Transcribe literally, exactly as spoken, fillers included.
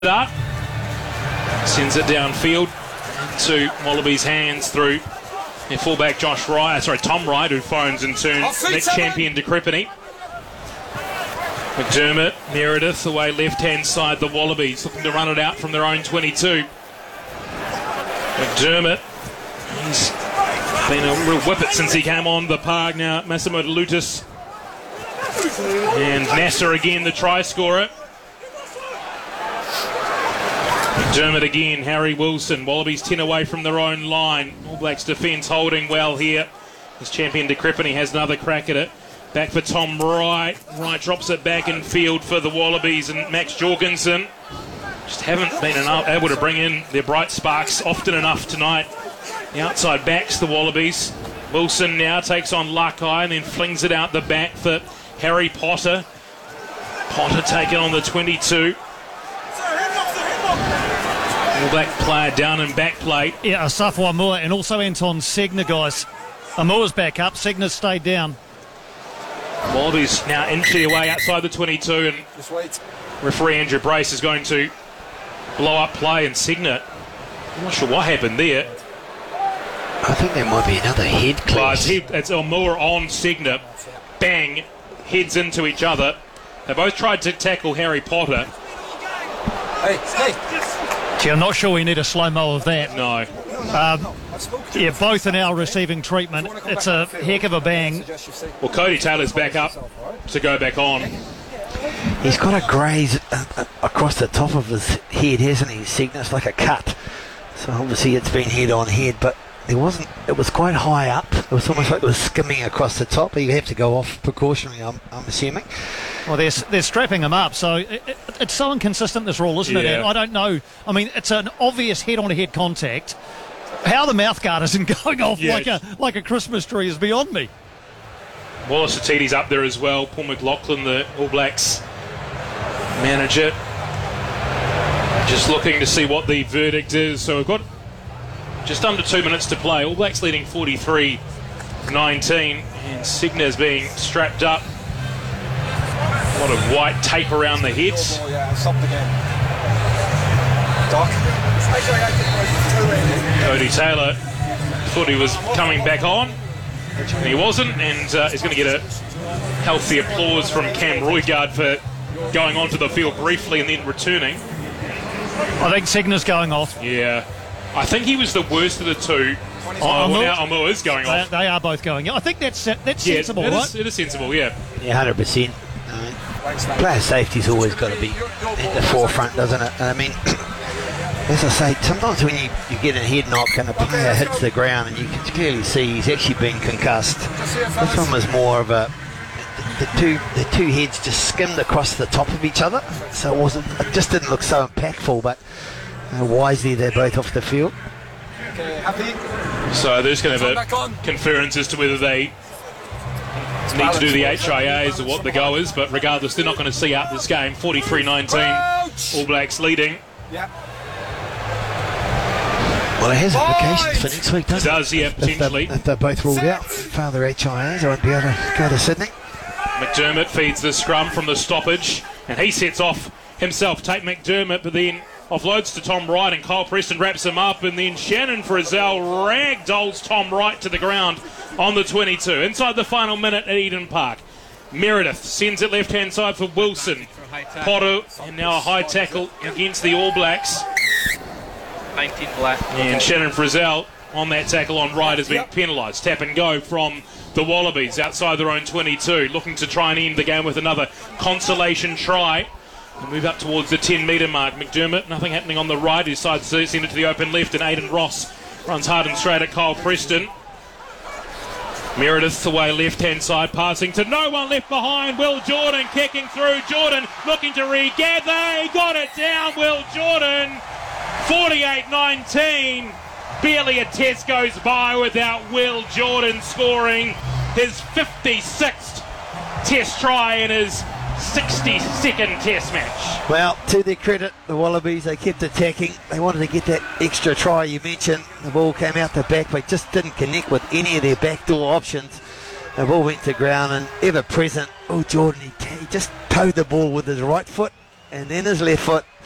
Up, sends it downfield to Wallabies' hands through their fullback Josh Wright, sorry Tom Wright, who phones in turn next champion Decrypany. McDermott, Meredith away left hand side, the Wallabies looking to run it out from their own twenty-two. McDermott, he's been a real whippet since he came on the park. Now Massimo DeLutis and Nasser again, the try scorer. McDermott again, Harry Wilson. Wallabies ten away from their own line. All Blacks defence holding well here. As champion Decrypany has another crack at it. Back for Tom Wright. Wright drops it back in field for the Wallabies, and Max Jorgensen just haven't been enough, able to bring in their bright sparks often enough tonight. The outside backs the Wallabies. Wilson now takes on Luckeye and then flings it out the back for Harry Potter. Potter taken on the twenty-two. All Black player down and back plate. Yeah, Asafo Amua and also Anton Segner, guys. Amua's back up, Segner's stayed down. Wallabies now inch their way outside the twenty-two, and Just wait. referee Andrew Brace is going to blow up play, and Segner, I'm not sure what happened there. I think there might be another head Well, clash. it's, head, it's Amua on Segner. Bang, heads into each other. They both tried to tackle Harry Potter. Hey, hey. Gee, I'm not sure we need a slow-mo of that. No. Um, yeah, both are now receiving treatment. It's a heck of a bang. Well, Cody Taylor's back up to go back on. He's got a graze uh, uh, across the top of his head, hasn't he? Segner, it's like a cut. So obviously it's been head on head, but it wasn't. It was quite high up. It was almost like it was skimming across the top. You have to go off precautionary, I'm, I'm assuming. Well, they're, they're strapping him up, so it, it, it's so inconsistent, this rule, isn't it? Yeah. I don't know. I mean, it's an obvious head-on-head contact. How the mouth guard isn't going off Yeah. like a like a Christmas tree is beyond me. Wallace Atiti's up there as well. Paul McLaughlin, the All Blacks manager, just looking to see what the verdict is. So we've got just under two minutes to play. All Blacks leading forty-three nineteen, and Segner's being strapped up. A lot of white tape around the heads. Oh, yeah, something again. Doc. Cody Taylor thought he was coming back on, and he wasn't, and uh, he's going to get a healthy applause from Cam Roygard for going onto the field briefly and then returning. I think Segner's going off. Yeah, I think he was the worst of the two. Oh, well, Amua- now Amua is going They, off. they are both going. I think that's that's Yeah, sensible, it right? is, it is sensible, yeah. Yeah, one hundred percent. I mean, player safety's always got to be at the forefront, doesn't it? I mean, as I say, sometimes when you, you get a head knock and a player hits the ground and you can clearly see he's actually been concussed. This one was more of a the, the two the two heads just skimmed across the top of each other, so it wasn't it just didn't look so impactful. But uh, wisely they're both off the field. Okay, happy? So they're just going to Turn have back on. a conference as to whether they need to do the H I As or what the go is, but regardless, they're not going to see out this game. forty-three nineteen, Ouch! All Blacks leading. Yeah. Well, it has implications for next week, It doesn't it? does, yeah, If they're, potentially. if they're both ruled out, further H I As, I won't be able to go to Sydney. McDermott feeds the scrum from the stoppage, and he sets off himself. Take McDermott, but then offloads to Tom Wright, and Kyle Preston wraps him up, and then Shannon Frizzell ragdolls Tom Wright to the ground on the twenty-two. Inside the final minute at Eden Park. Meredith sends it left-hand side for Wilson. Potter, and now a high tackle against the All Blacks. nineteen black. And Shannon Frizzell on that tackle on Wright has been penalised. Tap and go from the Wallabies outside their own twenty-two, looking to try and end the game with another consolation try. They move up towards the ten metre mark. McDermott, nothing happening on the right. He decides to send it to the open left, and Aidan Ross runs hard and straight at Kyle Preston. Meredith away left-hand side, passing to no one left behind. Will Jordan kicking through. Jordan looking to regather. He got it down. Will Jordan, forty-eight nineteen. Barely a test goes by without Will Jordan scoring his fifty-sixth test try in his sixty-second test match. Well, to their credit, the Wallabies, they kept attacking. They wanted to get that extra try you mentioned. The ball came out the back, but just didn't connect with any of their backdoor options. The ball went to ground, and ever present, oh, Jordan, he, he just towed the ball with his right foot and then his left foot,